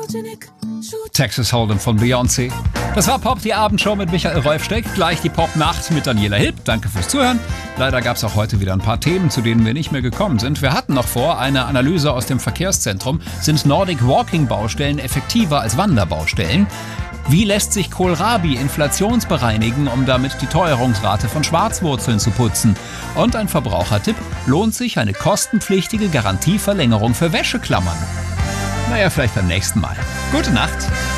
Texas Hold'em von Beyoncé. Das war Pop, die Abendshow mit Michael Rolfsteck. Gleich die Pop-Nacht mit Daniela Hilb. Danke fürs Zuhören. Leider gab es auch heute wieder ein paar Themen, zu denen wir nicht mehr gekommen sind. Wir hatten noch vor, eine Analyse aus dem Verkehrszentrum. Sind Nordic Walking Baustellen effektiver als Wanderbaustellen? Wie lässt sich Kohlrabi inflationsbereinigen, um damit die Teuerungsrate von Schwarzwurzeln zu putzen? Und ein Verbrauchertipp: lohnt sich eine kostenpflichtige Garantieverlängerung für Wäscheklammern? Naja, vielleicht beim nächsten Mal. Gute Nacht.